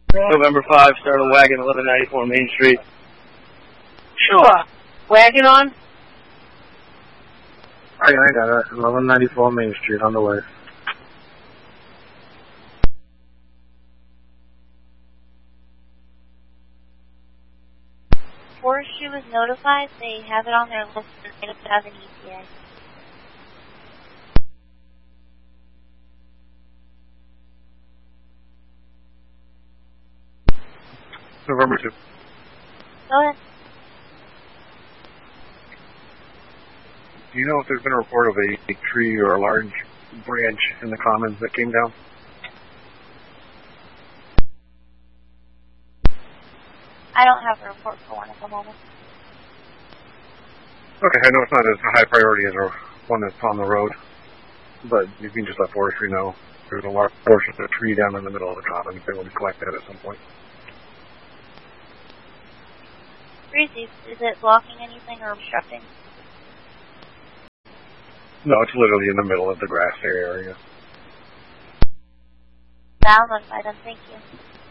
November 5, start a wagon, 1194 Main Street. Sure. Wagon on? I got it. 1194 Main Street on the way. Forestry was notified. They have it on their list to have an ETA. November 2. Go ahead. Do you know if there's been a report of a tree or a large branch in the commons that came down? I don't have a report for one at the moment. Okay, I know it's not as high priority as one that's on the road, but you can just let forestry know. There's a large portion of a tree down in the middle of the commons. They will be collected at some point. Breezy, is it blocking anything or obstructing? No, it's literally in the middle of the grass area. I'll notify them, thank you.